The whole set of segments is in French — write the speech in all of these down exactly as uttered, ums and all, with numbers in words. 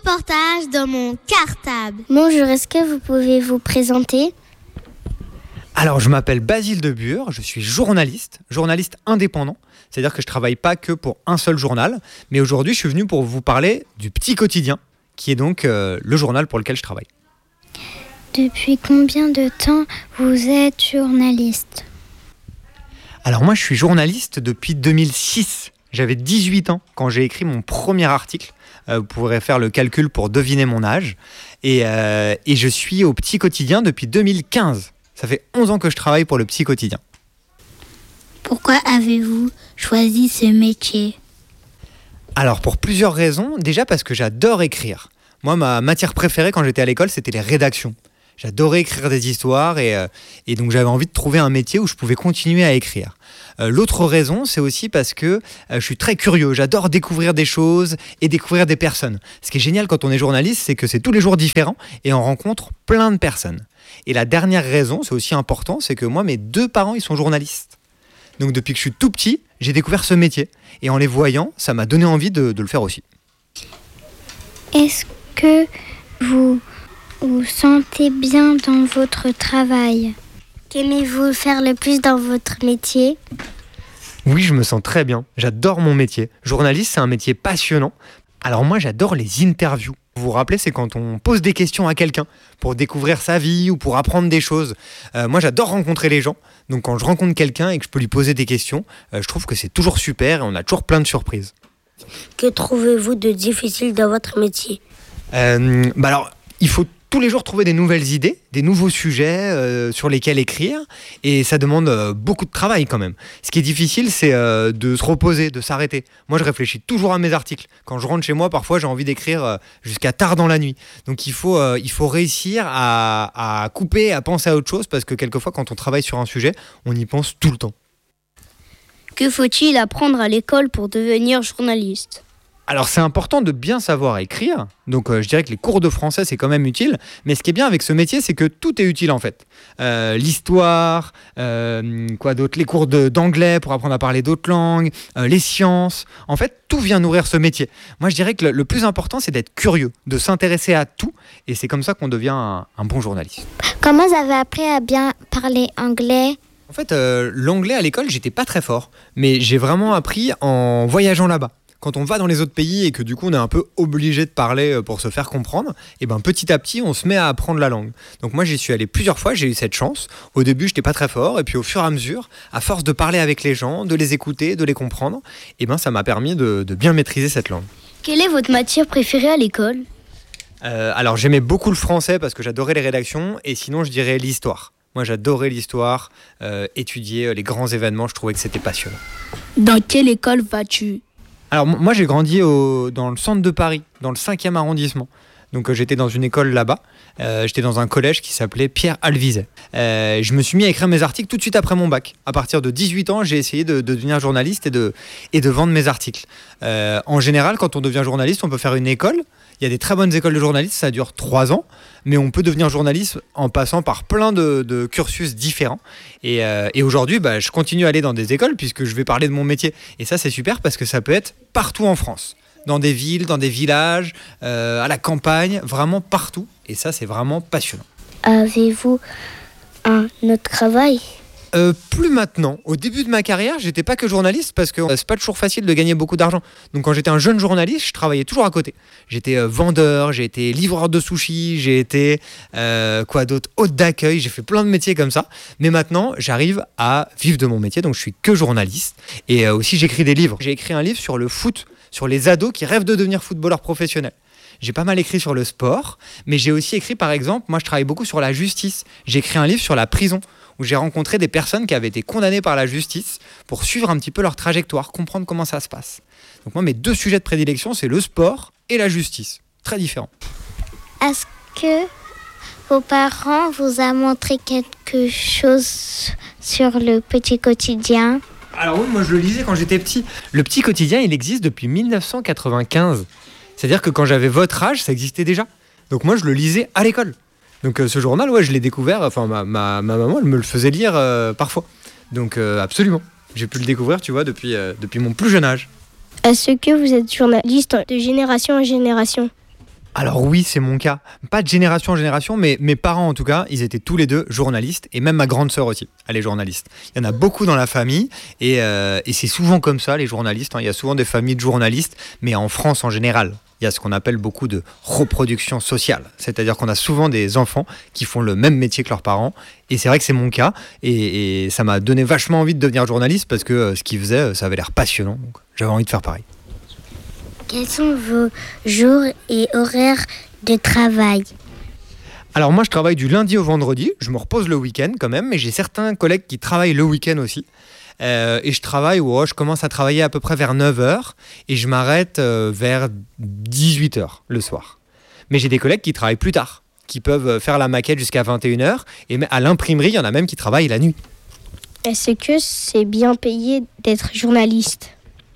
reportage dans mon cartable. Bonjour, est-ce que vous pouvez vous présenter ? Alors, je m'appelle Basile de Bure, je suis journaliste, journaliste indépendant. C'est-à-dire que je ne travaille pas que pour un seul journal, mais aujourd'hui, je suis venu pour vous parler du Petit Quotidien, qui est donc euh, le journal pour lequel je travaille. Depuis combien de temps vous êtes journaliste ? Alors moi, je suis journaliste depuis deux mille six. J'avais dix-huit ans quand j'ai écrit mon premier article. Euh, vous pourrez faire le calcul pour deviner mon âge. Et, euh, et je suis au Petit Quotidien depuis deux mille quinze. Ça fait onze ans que je travaille pour le Petit Quotidien. Pourquoi avez-vous choisi ce métier ? Alors pour plusieurs raisons. Déjà parce que j'adore écrire. Moi, ma matière préférée quand j'étais à l'école, c'était les rédactions. J'adorais écrire des histoires et, euh, et donc j'avais envie de trouver un métier où je pouvais continuer à écrire. Euh, l'autre raison, c'est aussi parce que euh, je suis très curieux. J'adore découvrir des choses et découvrir des personnes. Ce qui est génial quand on est journaliste, c'est que c'est tous les jours différent et on rencontre plein de personnes. Et la dernière raison, c'est aussi important, c'est que moi, mes deux parents, ils sont journalistes. Donc depuis que je suis tout petit, j'ai découvert ce métier. Et en les voyant, ça m'a donné envie de, de le faire aussi. Est-ce que vous vous sentez bien dans votre travail ? Qu'aimez-vous faire le plus dans votre métier ? Oui, je me sens très bien. J'adore mon métier. Journaliste, c'est un métier passionnant. Alors moi, j'adore les interviews. Vous vous rappelez, c'est quand on pose des questions à quelqu'un pour découvrir sa vie ou pour apprendre des choses. Euh, moi, j'adore rencontrer les gens. Donc quand je rencontre quelqu'un et que je peux lui poser des questions, euh, je trouve que c'est toujours super et on a toujours plein de surprises. Que trouvez-vous de difficile dans votre métier ? euh, bah alors, il faut tous les jours trouver des nouvelles idées, des nouveaux sujets euh, sur lesquels écrire, et ça demande euh, beaucoup de travail quand même. Ce qui est difficile, c'est euh, de se reposer, de s'arrêter. Moi, je réfléchis toujours à mes articles. Quand je rentre chez moi, parfois, j'ai envie d'écrire euh, jusqu'à tard dans la nuit. Donc, il faut, euh, il faut réussir à, à couper, à penser à autre chose, parce que quelquefois, quand on travaille sur un sujet, on y pense tout le temps. Que faut-il apprendre à l'école pour devenir journaliste ? Alors c'est important de bien savoir écrire, donc euh, je dirais que les cours de français c'est quand même utile, mais ce qui est bien avec ce métier c'est que tout est utile en fait. Euh, l'histoire, euh, quoi d'autre, les cours de, d'anglais pour apprendre à parler d'autres langues, euh, les sciences, en fait tout vient nourrir ce métier. Moi je dirais que le, le plus important c'est d'être curieux, de s'intéresser à tout, et c'est comme ça qu'on devient un, un bon journaliste. Comment vous avez appris à bien parler anglais ? En fait euh, l'anglais à l'école j'étais pas très fort, mais j'ai vraiment appris en voyageant là-bas. Quand on va dans les autres pays et que du coup on est un peu obligé de parler pour se faire comprendre, et ben petit à petit on se met à apprendre la langue. Donc moi j'y suis allé plusieurs fois, j'ai eu cette chance. Au début j'étais pas très fort et puis au fur et à mesure, à force de parler avec les gens, de les écouter, de les comprendre, et ben ça m'a permis de, de bien maîtriser cette langue. Quelle est votre matière préférée à l'école ? euh, Alors j'aimais beaucoup le français parce que j'adorais les rédactions, et sinon je dirais l'histoire. Moi j'adorais l'histoire, euh, étudier les grands événements, je trouvais que c'était passionnant. Dans quelle école vas-tu ? Alors moi j'ai grandi au, dans le centre de Paris, dans le cinquième arrondissement. Donc euh, j'étais dans une école là-bas, euh, j'étais dans un collège qui s'appelait Pierre Alvizet. Euh, je me suis mis à écrire mes articles tout de suite après mon bac. À partir de dix-huit ans, j'ai essayé de, de devenir journaliste et de, et de vendre mes articles. Euh, en général, quand on devient journaliste, on peut faire une école. Il y a des très bonnes écoles de journalistes, ça dure trois ans, mais on peut devenir journaliste en passant par plein de, de cursus différents. Et, euh, et aujourd'hui, bah, je continue à aller dans des écoles puisque je vais parler de mon métier. Et ça, c'est super parce que ça peut être partout en France, dans des villes, dans des villages, euh, à la campagne, vraiment partout. Et ça, c'est vraiment passionnant. Avez-vous un autre travail ? Euh, plus maintenant. Au début de ma carrière, j'étais pas que journaliste parce que euh, c'est pas toujours facile de gagner beaucoup d'argent. Donc quand j'étais un jeune journaliste, je travaillais toujours à côté. J'étais euh, vendeur, j'ai été livreur de sushis, j'ai été euh, quoi d'autre, hôte d'accueil, j'ai fait plein de métiers comme ça. Mais maintenant, j'arrive à vivre de mon métier, donc je suis que journaliste. Et euh, aussi, j'écris des livres. J'ai écrit un livre sur le foot, sur les ados qui rêvent de devenir footballeurs professionnels. J'ai pas mal écrit sur le sport, mais j'ai aussi écrit, par exemple, moi je travaille beaucoup sur la justice. J'ai écrit un livre sur la prison, où j'ai rencontré des personnes qui avaient été condamnées par la justice pour suivre un petit peu leur trajectoire, comprendre comment ça se passe. Donc moi, mes deux sujets de prédilection, c'est le sport et la justice. Très différents. Est-ce que vos parents vous ont montré quelque chose sur le Petit Quotidien ? Alors oui, moi je le lisais quand j'étais petit. Le Petit Quotidien, il existe depuis dix-neuf cent quatre-vingt-quinze. C'est-à-dire que quand j'avais votre âge, ça existait déjà. Donc moi, je le lisais à l'école. Donc euh, ce journal, ouais, je l'ai découvert, enfin ma, ma, ma maman, elle me le faisait lire euh, parfois. Donc euh, absolument, j'ai pu le découvrir, tu vois, depuis, euh, depuis mon plus jeune âge. Est-ce que vous êtes journaliste de génération en génération ? Alors oui, c'est mon cas. Pas de génération en génération, mais mes parents en tout cas, ils étaient tous les deux journalistes, et même ma grande sœur aussi, elle est journaliste. Il y en a beaucoup dans la famille, et, euh, et c'est souvent comme ça, les journalistes. Hein. Il y a souvent des familles de journalistes, mais en France en général, il y a ce qu'on appelle beaucoup de reproduction sociale. C'est-à-dire qu'on a souvent des enfants qui font le même métier que leurs parents, et c'est vrai que c'est mon cas, et, et ça m'a donné vachement envie de devenir journaliste, parce que euh, ce qu'ils faisaient, ça avait l'air passionnant, donc j'avais envie de faire pareil. Quels sont vos jours et horaires de travail ? Alors moi je travaille du lundi au vendredi, je me repose le week-end quand même, mais j'ai certains collègues qui travaillent le week-end aussi. Euh, et je travaille, oh, je commence à travailler à peu près vers neuf heures et je m'arrête euh, vers dix-huit heures le soir. Mais j'ai des collègues qui travaillent plus tard, qui peuvent faire la maquette jusqu'à vingt et une heures, et à l'imprimerie, il y en a même qui travaillent la nuit. Est-ce que c'est bien payé d'être journaliste ?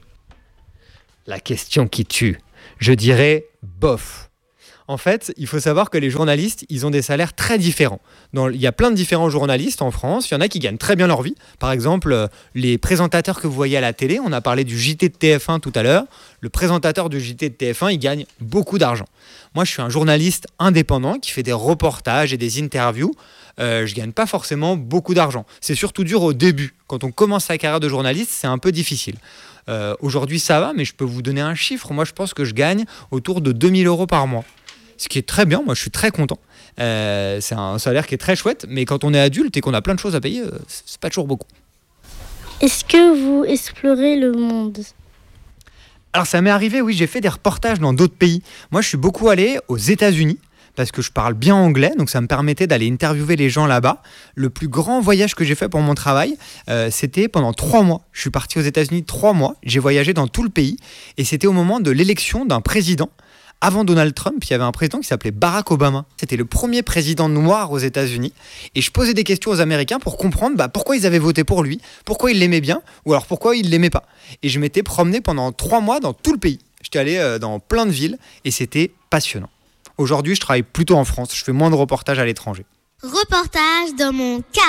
La question qui tue, je dirais bof. En fait, il faut savoir que les journalistes, ils ont des salaires très différents. Dans, il y a plein de différents journalistes en France. Il y en a qui gagnent très bien leur vie. Par exemple, euh, les présentateurs que vous voyez à la télé, on a parlé du J T de T F un tout à l'heure. Le présentateur du J T de T F un, il gagne beaucoup d'argent. Moi, je suis un journaliste indépendant qui fait des reportages et des interviews. Euh, je ne gagne pas forcément beaucoup d'argent. C'est surtout dur au début. Quand on commence sa carrière de journaliste, c'est un peu difficile. Euh, aujourd'hui, ça va, mais je peux vous donner un chiffre. Moi, je pense que je gagne autour de deux mille euros par mois. Ce qui est très bien, moi je suis très content. Euh, c'est un salaire qui est très chouette, mais quand on est adulte et qu'on a plein de choses à payer, euh, c'est pas toujours beaucoup. Est-ce que vous explorez le monde ? Alors ça m'est arrivé, oui, j'ai fait des reportages dans d'autres pays. Moi je suis beaucoup allé aux États-Unis, parce que je parle bien anglais, donc ça me permettait d'aller interviewer les gens là-bas. Le plus grand voyage que j'ai fait pour mon travail, euh, c'était pendant trois mois. Je suis parti aux États-Unis trois mois, j'ai voyagé dans tout le pays, et c'était au moment de l'élection d'un président. Avant Donald Trump, il y avait un président qui s'appelait Barack Obama. C'était le premier président noir aux États-Unis. Et je posais des questions aux Américains pour comprendre bah, pourquoi ils avaient voté pour lui, pourquoi ils l'aimaient bien, ou alors pourquoi ils ne l'aimaient pas. Et je m'étais promené pendant trois mois dans tout le pays. J'étais allé euh, dans plein de villes et c'était passionnant. Aujourd'hui, je travaille plutôt en France. Je fais moins de reportages à l'étranger. Reportage dans mon quartier.